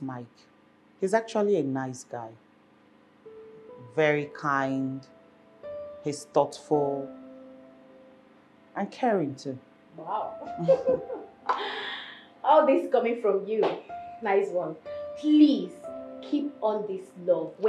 Mike. He's actually a nice guy. Very kind. He's thoughtful. And caring too. Wow. All this coming from you. Nice one. Please keep on this love.